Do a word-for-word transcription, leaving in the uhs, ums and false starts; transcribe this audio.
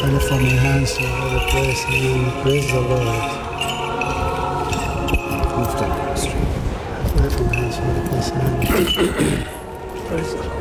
I lift up my hands to the place and praise the Lord. Lift up. I lift my hands to the place and praise the Lord.